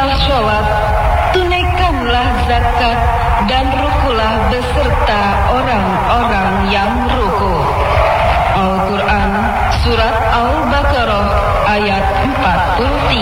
dirikanlah sholat, tunaikanlah zakat, dan rukulah beserta orang-orang yang ruku. Al-Quran Surat Al-Baqarah ayat 43.